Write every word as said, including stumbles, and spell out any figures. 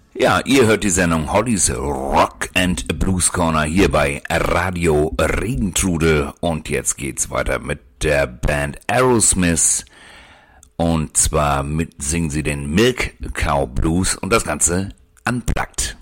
Ja, ihr hört die Sendung Hollys Rock and Blues Corner hier bei Radio Regentrudel und jetzt geht's weiter mit der Band Aerosmith und zwar mit, singen sie den Milk Cow Blues und das Ganze unplugged.